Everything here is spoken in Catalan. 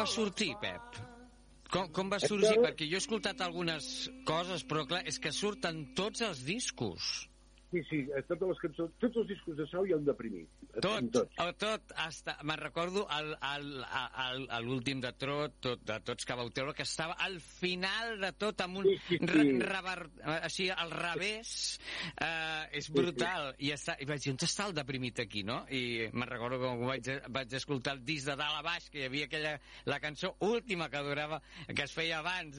va sortir, Pep? Com va sorgir? Perquè jo he escoltat algunes coses, però clar, és que surten tots els discos. Sí, totes les cançons, tots els discos de Sau hi ha un deprimit. Tot, me'n recordo l'últim de tots que vau treure, que estava al final de tot, amb un així, al revés, és brutal. I vaig dir, on està el deprimit aquí, no? I me'n recordo com vaig escoltar el disc de dalt a baix, que hi havia la cançó última que es feia abans,